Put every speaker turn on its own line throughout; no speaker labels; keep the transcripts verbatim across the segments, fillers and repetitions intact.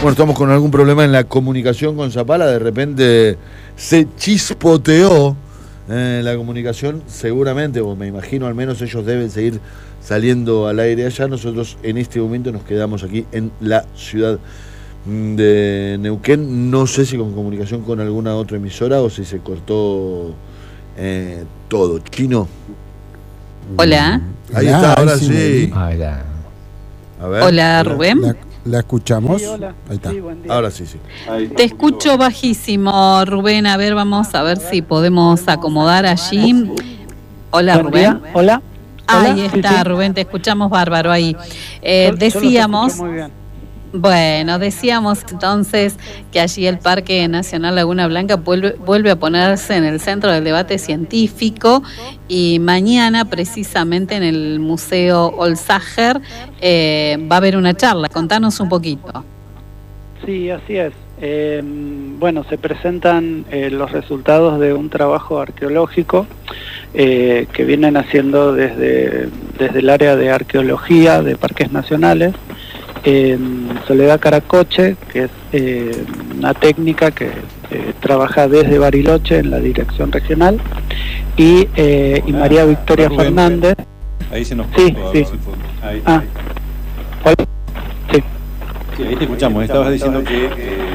Bueno, estamos con algún problema en la comunicación con Zapala, de repente se chispoteó eh, la comunicación, seguramente, o me imagino al menos ellos deben seguir saliendo al aire allá. Nosotros en este momento nos quedamos aquí en la ciudad de Neuquén, no sé si con comunicación con alguna otra emisora o si se cortó eh, todo. Chino.
Hola.
Ahí
Hola,
está, ahora
sí.
sí.
Hola.
A ver,
Hola, Rubén.
La, la escuchamos.
Sí, hola.
Ahí está.
Sí, buen día.
ahora sí, sí.
Te escucho bajísimo, Rubén. A ver, vamos a ver si podemos acomodar allí. Hola,
Buen día.
Rubén.
Hola.
Ahí
Hola.
está,
Sí, sí.
Rubén, te escuchamos bárbaro ahí. Eh,
Yo- yo los
decíamos,
escucho muy bien.
bueno, decíamos entonces que allí el Parque Nacional Laguna Blanca vuelve, vuelve a ponerse en el centro del debate científico y mañana precisamente en el Museo Olsager eh, va a haber una charla. Contanos un poquito.
Sí, así es. Eh, bueno, se presentan eh, los resultados de un trabajo arqueológico eh, que vienen haciendo desde, desde el área de arqueología de parques nacionales. Eh, Soledad Caracoche, que es eh, una técnica que eh, trabaja desde Bariloche en la dirección regional, y, eh, y María Victoria
Rubén,
Fernández.
Ahí se nos
Sí,
cortó,
sí.
ahí, ahí,
Ah, ¿cuál? Sí.
sí, ahí te escuchamos. Estabas diciendo que eh,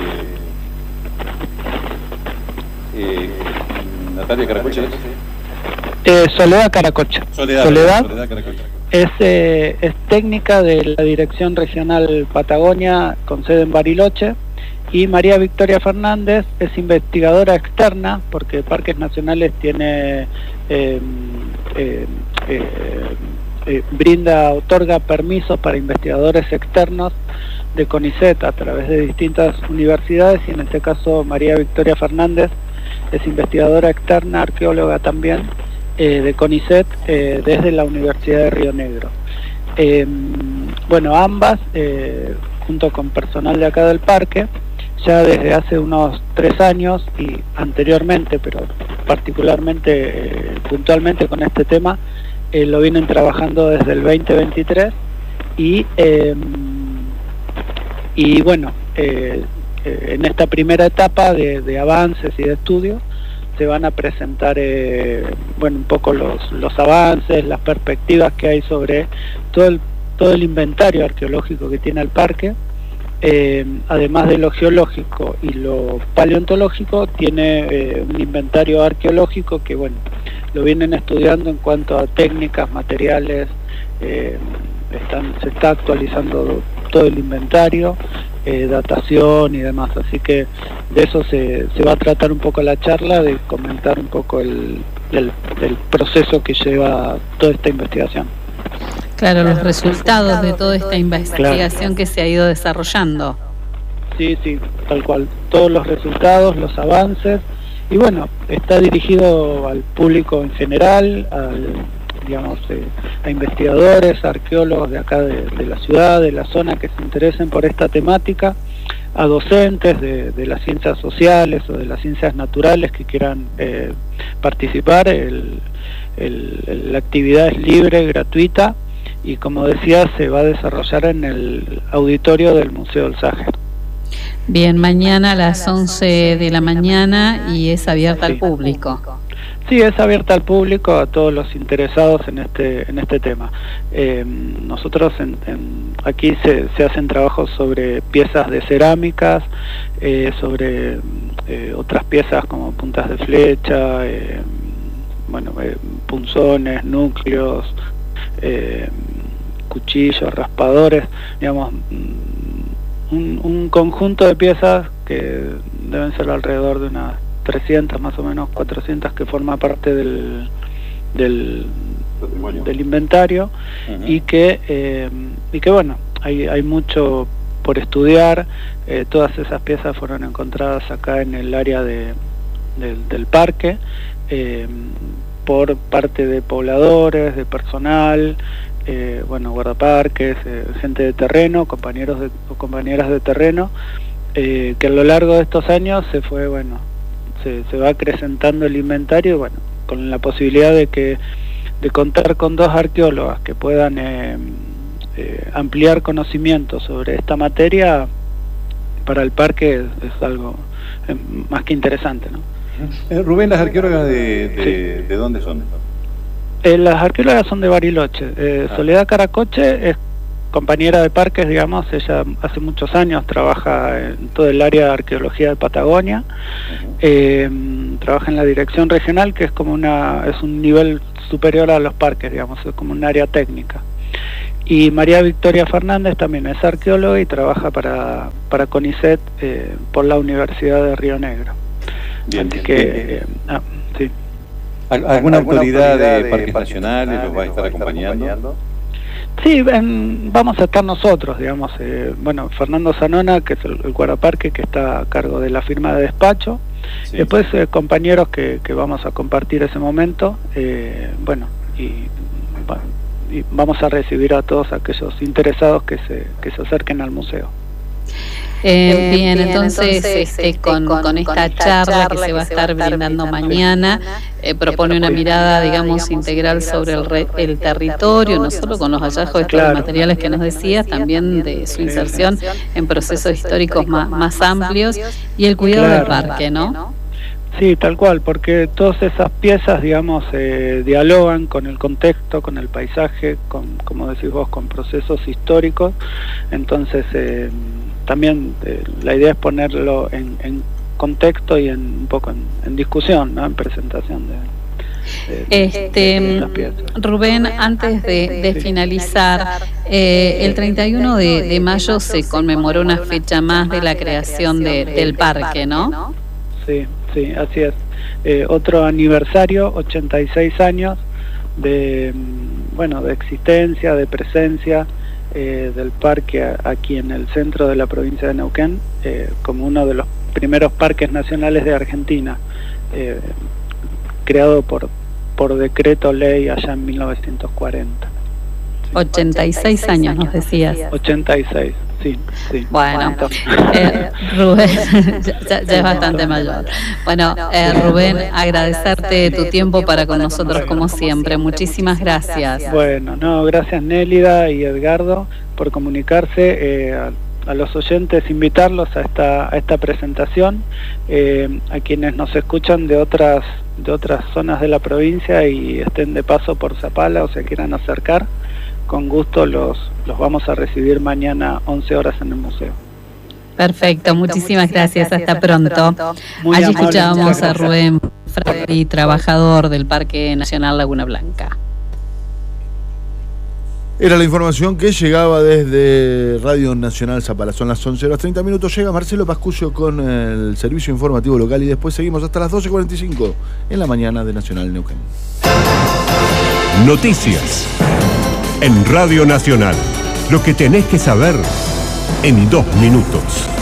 eh, Natalia Caracoche
Eh, Soledad Caracoche.
Soledad,
Soledad.
Soledad Caracoche.
Es, eh, es técnica de la Dirección Regional Patagonia con sede en Bariloche, y María Victoria Fernández es investigadora externa porque Parques Nacionales tiene eh, eh, eh, eh, brinda, otorga permisos para investigadores externos de CONICET a través de distintas universidades, y en este caso María Victoria Fernández es investigadora externa, arqueóloga también, Eh, de CONICET eh, desde la Universidad de Río Negro. Eh, bueno, ambas, eh, junto con personal de acá del parque, ya desde hace unos tres años y anteriormente, pero particularmente eh, puntualmente con este tema, eh, lo vienen trabajando desde el veinte veintitrés y, eh, y bueno, eh, eh, en esta primera etapa de, de avances y de estudios, se van a presentar eh, bueno, un poco los, los avances, las perspectivas que hay sobre todo el, todo el inventario arqueológico que tiene el parque. Eh, además de lo geológico y lo paleontológico, tiene eh, un inventario arqueológico que bueno, lo vienen estudiando en cuanto a técnicas, materiales, eh, están, se está actualizando todo el inventario, eh, datación y demás, así que de eso se, se va a tratar un poco la charla, de comentar un poco el, el, el proceso que lleva toda esta investigación.
Claro, los resultados de toda esta investigación que se ha ido desarrollando.
Sí, sí, tal cual, todos los resultados, los avances, y bueno, está dirigido al público en general, al, digamos, eh, a investigadores, arqueólogos de acá de, de la ciudad, de la zona, que se interesen por esta temática, a docentes de, de las ciencias sociales o de las ciencias naturales que quieran eh, participar. El, el, el, la actividad es libre, gratuita, y como decía, se va a desarrollar en el auditorio del Museo Olsager.
Bien, mañana a las once de la mañana, y es abierta
Sí.
al público.
Sí, es abierta al público, a todos los interesados en este en este tema. Eh, nosotros en, en, aquí se, se hacen trabajos sobre piezas de cerámicas, eh, sobre eh, otras piezas como puntas de flecha, eh, bueno, eh, punzones, núcleos, eh, cuchillos, raspadores, digamos, un, un conjunto de piezas que deben ser alrededor de unas trescientas, más o menos cuatrocientas, que forma parte del del, del inventario. Uh-huh. y que eh, y que bueno, hay, hay mucho por estudiar. Eh, todas esas piezas fueron encontradas acá en el área de, de del parque eh, por parte de pobladores, de personal, eh, bueno, guardaparques, eh, gente de terreno, compañeros de, o compañeras de terreno, eh, que a lo largo de estos años se fue, bueno, Se, se va acrecentando el inventario, y bueno, con la posibilidad de que de contar con dos arqueólogas que puedan eh, eh, ampliar conocimientos sobre esta materia, para el parque es, es algo eh, más que interesante, ¿no?
Eh, Rubén, ¿las arqueólogas de, de, de dónde son?
Eh, las arqueólogas son de Bariloche. Eh,
ah.
Soledad Caracoche es compañera de parques, digamos. Ella hace muchos años trabaja en todo el área de arqueología de Patagonia. Uh-huh. eh, trabaja en la dirección regional, que es como una es un nivel superior a los parques, digamos, es como un área técnica. Y María Victoria Fernández también es arqueóloga y trabaja para, para CONICET eh, por la Universidad de Río Negro.
Bien,
Así
bien,
que,
bien, bien.
Eh, ah, sí.
¿Alguna, ¿Alguna autoridad, autoridad de, de parques nacionales los va a estar acompañando? acompañando?
Sí, en, vamos a estar nosotros, digamos. Eh, bueno, Fernando Zanona, que es el, el guardaparque, que está a cargo de la firma de despacho. Sí. Después eh, compañeros que, que vamos a compartir ese momento. Eh, bueno, y, bueno, y vamos a recibir a todos aquellos interesados que se, que se acerquen al museo.
Eh, bien, bien, entonces, entonces este, con, con, con esta, esta charla, charla que se va a estar brindando mañana, eh, propone una mirada, digamos, integral sobre el, re, el territorio, no solo con los hallazgos de estos claro. materiales que nos decías, también de su inserción en procesos históricos más, más amplios y el cuidado claro. del parque, ¿no?
Sí, tal cual, porque todas esas piezas, digamos, eh, dialogan con el contexto, con el paisaje, con, como decís vos, con procesos históricos. Entonces, eh, también eh, la idea es ponerlo en, en contexto y en, un poco en, en discusión, ¿no? En presentación de, de,
este, de las piezas. Rubén, antes de, de finalizar, eh, el treinta y uno de, de mayo se conmemoró una fecha más de la creación de, del parque, ¿no?
Sí, sí, así es. Eh, otro aniversario, ochenta y seis años de, bueno, de existencia, de presencia eh, del parque a, aquí en el centro de la provincia de Neuquén, eh, como uno de los primeros parques nacionales de Argentina, eh, creado por, por decreto ley allá en mil novecientos cuarenta.
ochenta y seis años nos decías.
ochenta y seis. Sí, sí.
Bueno, eh, Rubén, ya, ya es bastante mayor. Bueno, eh, Rubén, agradecerte tu tiempo para con nosotros como siempre. Muchísimas gracias.
Bueno, no, gracias Nélida y Edgardo por comunicarse. Eh, a, a los oyentes, invitarlos a esta, a esta presentación, eh, a quienes nos escuchan de otras, de otras zonas de la provincia y estén de paso por Zapala o se quieran acercar. Con gusto los, los vamos a recibir mañana once horas en el museo.
Perfecto, muchísimas gracias, hasta pronto. Allí escuchábamos a Rubén Fragri, trabajador del Parque Nacional Laguna Blanca.
Era la información que llegaba desde Radio Nacional Zapala. Son las once horas treinta minutos. Llega Marcelo Pascucio con el servicio informativo local y después seguimos hasta las doce cuarenta y cinco en la mañana de Nacional Neuquén.
Noticias en Radio Nacional. Lo que tenés que saber en dos minutos.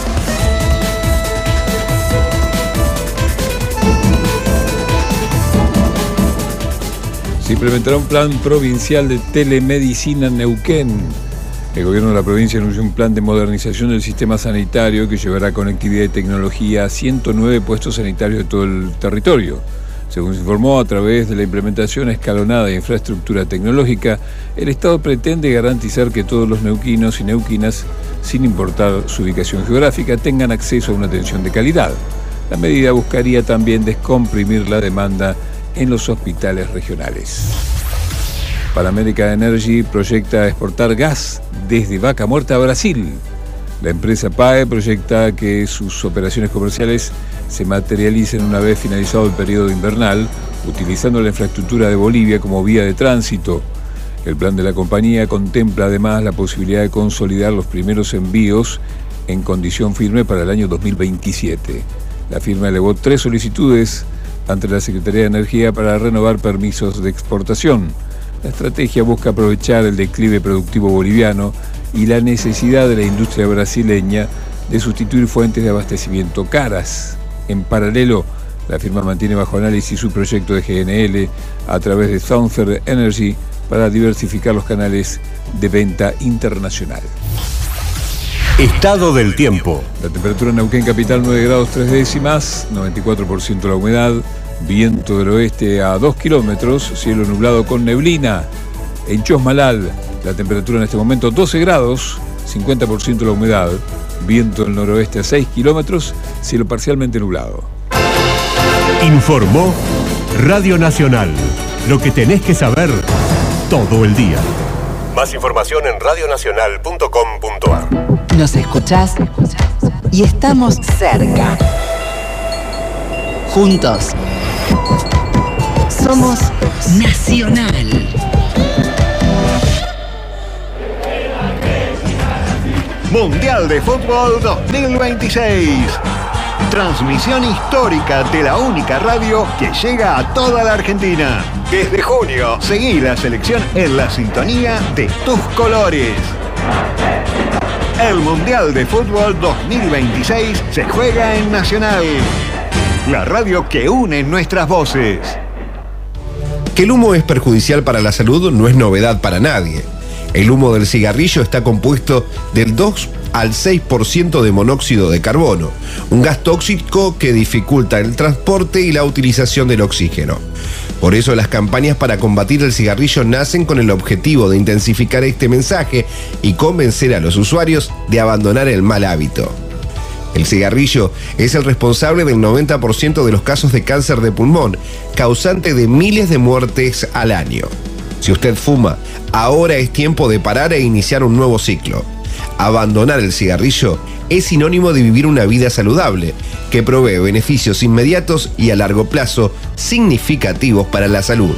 Se implementará un plan provincial de telemedicina en Neuquén. El gobierno de la provincia anunció un plan de modernización del sistema sanitario que llevará conectividad y tecnología a ciento nueve puestos sanitarios de todo el territorio. Según se informó, a través de la implementación escalonada de infraestructura tecnológica, el Estado pretende garantizar que todos los neuquinos y neuquinas, sin importar su ubicación geográfica, tengan acceso a una atención de calidad. La medida buscaría también descomprimir la demanda en los hospitales regionales. Pan American Energy proyecta exportar gas desde Vaca Muerta a Brasil. La empresa P A E proyecta que sus operaciones comerciales se materialicen una vez finalizado el periodo invernal, utilizando la infraestructura de Bolivia como vía de tránsito. El plan de la compañía contempla además la posibilidad de consolidar los primeros envíos en condición firme para el año dos mil veintisiete. La firma elevó tres solicitudes ante la Secretaría de Energía para renovar permisos de exportación. La estrategia busca aprovechar el declive productivo boliviano y la necesidad de la industria brasileña de sustituir fuentes de abastecimiento caras. En paralelo, la firma mantiene bajo análisis su proyecto de G N L a través de Southern Energy para diversificar los canales de venta internacional.
Estado del tiempo.
La temperatura en Neuquén capital nueve grados tres décimas, noventa y cuatro por ciento la humedad, viento del oeste a dos kilómetros, cielo nublado con neblina. En Chosmalal, la temperatura en este momento doce grados, cincuenta por ciento la humedad, viento del noroeste a seis kilómetros, cielo parcialmente nublado.
Informó Radio Nacional. Lo que tenés que saber todo el día. Más información en radio nacional punto com punto a r.
Nos escuchás y estamos cerca. Juntos. Somos Nacional.
Mundial de Fútbol dos mil veintiséis. Transmisión histórica de la única radio que llega a toda la Argentina. Desde junio, seguí la selección en la sintonía de tus colores. El Mundial de Fútbol dos mil veintiséis se juega en Nacional, la radio que une nuestras voces.
Que el humo es perjudicial para la salud no es novedad para nadie. El humo del cigarrillo está compuesto del dos al seis por ciento de monóxido de carbono, un gas tóxico que dificulta el transporte y la utilización del oxígeno. Por eso las campañas para combatir el cigarrillo nacen con el objetivo de intensificar este mensaje y convencer a los usuarios de abandonar el mal hábito. El cigarrillo es el responsable del noventa por ciento de los casos de cáncer de pulmón, causante de miles de muertes al año. Si usted fuma, ahora es tiempo de parar e iniciar un nuevo ciclo. Abandonar el cigarrillo es sinónimo de vivir una vida saludable, que provee beneficios inmediatos y a largo plazo significativos para la salud.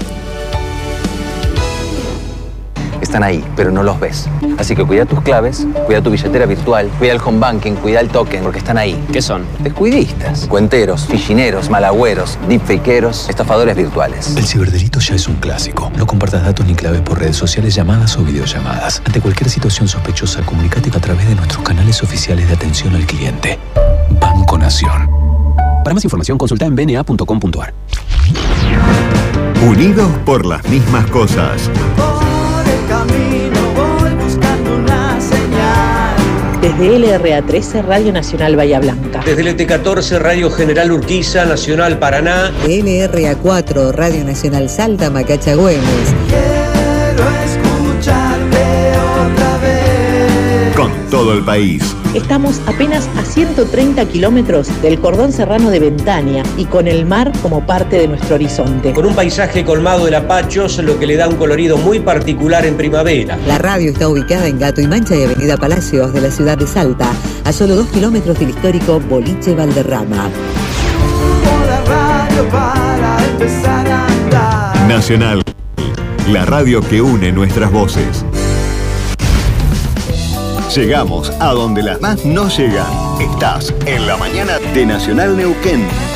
Están ahí, pero no los ves. Así que cuida tus claves, cuida tu billetera virtual, cuida el home banking, cuida el token, porque están ahí. ¿Qué son? Descuidistas, cuenteros, fichineros, malagüeros, deepfakeros, estafadores virtuales.
El ciberdelito ya es un clásico. No compartas datos ni claves por redes sociales, llamadas o videollamadas. Ante cualquier situación sospechosa, comunícate a través de nuestros canales oficiales de atención al cliente. Banco Nación. Para más información, consulta en b n a punto com punto a r.
Unidos por las mismas cosas.
Camino voy buscando una señal.
Desde L R A trece, Radio Nacional Bahía Blanca.
Desde el E T catorce, Radio General Urquiza, Nacional Paraná.
L R A cuatro, Radio Nacional Salta, Macacha Güemes.
Quiero escucharte otra vez.
Con todo el país.
Estamos apenas a ciento treinta kilómetros del cordón serrano de Ventania y con el mar como parte de nuestro horizonte.
Con un paisaje colmado de lapachos, lo que le da un colorido muy particular en primavera.
La radio está ubicada en Gato y Mancha y Avenida Palacios de la ciudad de Salta, a solo dos kilómetros del histórico Boliche Valderrama.
La radio para empezar a andar.
Nacional, la radio que une nuestras voces. Llegamos a donde las más no llegan. Estás en la mañana de Nacional Neuquén.